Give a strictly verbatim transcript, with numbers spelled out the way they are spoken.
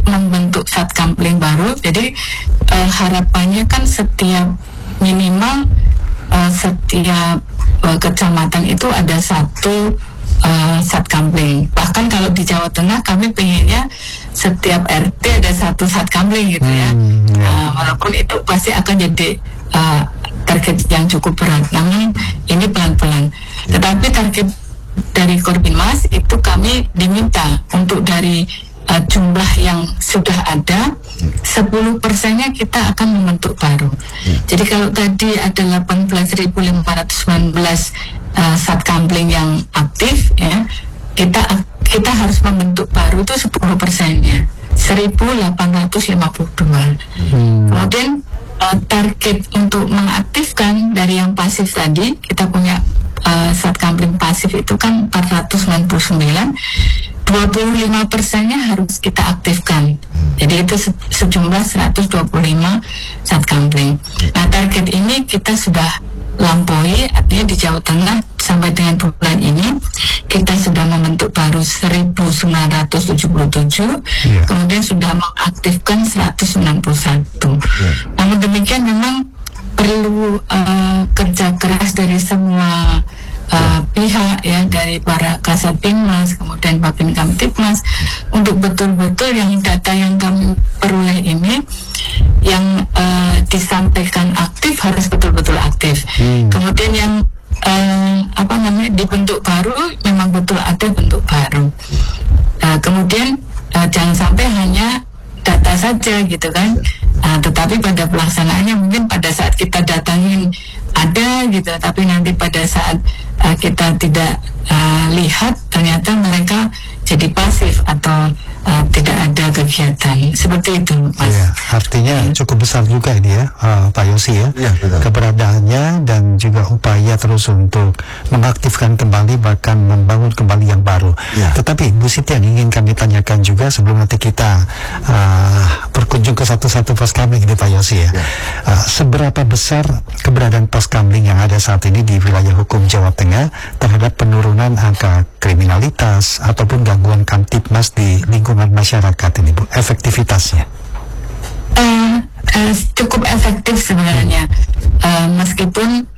membentuk satkamling baru. Jadi uh, harapannya kan setiap minimal uh, setiap uh, kecamatan itu ada satu uh, satkamling. Bahkan kalau di Jawa Tengah kami pengennya setiap R T ada satu satkamling gitu ya. Hmm, ya. Uh, walaupun itu pasti akan jadi uh, target yang cukup berat. Namun ini pelan-pelan. Ya. Tetapi target dari Korbinmas itu kami diminta untuk dari uh, jumlah yang sudah ada sepuluh persennya kita akan membentuk baru. Hmm. Jadi kalau tadi ada delapan belas ribu lima ratus sembilan belas uh, satkamling yang aktif ya, kita kita harus membentuk baru itu sepuluh persennya seribu delapan ratus lima puluh dua. Hmm. Kemudian uh, target untuk mengaktifkan dari yang pasif tadi kita punya Uh, satkamling pasif itu kan empat ratus sembilan puluh sembilan, dua puluh lima persennya harus kita aktifkan. Jadi itu se- sejumlah seratus dua puluh lima satkamling. Nah target ini kita sudah lampaui, artinya di Jawa Tengah sampai dengan bulan ini kita sudah membentuk baru seribu sembilan ratus tujuh puluh tujuh, yeah. Kemudian sudah mengaktifkan seratus sembilan puluh satu. Yeah. Namun demikian memang perlu uh, kerja keras dari semua uh, pihak ya, dari para Kasatpinmas, kemudian Babin Kamtipmas, untuk betul-betul yang data yang kami peroleh ini yang uh, disampaikan aktif harus betul-betul aktif. Hmm. Kemudian yang uh, apa namanya dibentuk baru memang betul ada bentuk baru. Uh, kemudian uh, jangan sampai hanya data saja gitu kan. Nah, tetapi pada pelaksanaannya mungkin pada saat kita datangin ada gitu, tapi nanti pada saat uh, kita tidak uh, lihat ternyata mereka jadi pasif atau uh, tidak ada kegiatan seperti itu, Mas. Ya, artinya ya. Cukup besar juga ini ya, uh, Pak Yosi ya, ya keberadaannya dan juga upaya terus untuk mengaktifkan kembali bahkan membangun kembali yang baru. Ya. Tetapi Bu Siti yang ingin kami tanyakan juga sebelum nanti kita uh, berkunjung ke satu-satu poskamling ini Pak Yosi ya, ya. Uh, seberapa besar keberadaan poskamling yang ada saat ini di wilayah hukum Jawa Tengah terhadap penurunan angka kriminalitas ataupun gangguan Kamtipmas di lingkungan masyarakat ini Bu, efektivitasnya? Uh, uh, cukup efektif sebenarnya, uh, meskipun